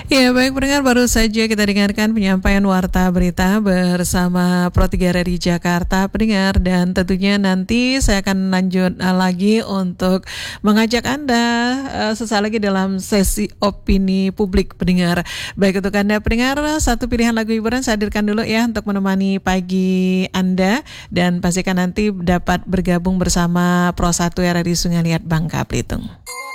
Ya, baik pendengar, baru saja kita dengarkan penyampaian warta berita bersama Pro 3 RRI Jakarta pendengar, dan tentunya nanti saya akan lanjut lagi untuk mengajak Anda sesaat lagi dalam sesi opini publik pendengar. Baik, untuk Anda pendengar, satu pilihan lagu hiburan saya hadirkan dulu ya untuk menemani pagi Anda, dan pastikan nanti dapat bergabung bersama Pro 1 RRI Sungai Liat Bangka Belitung.